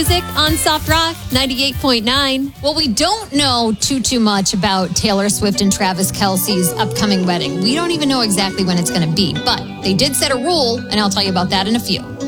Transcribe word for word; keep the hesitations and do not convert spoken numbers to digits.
Music on Soft Rock ninety-eight point nine. Well, we don't know too, too much about Taylor Swift and Travis Kelce's upcoming wedding. We don't even know exactly when it's going to be, but they did set a rule, and I'll tell you about that in a few.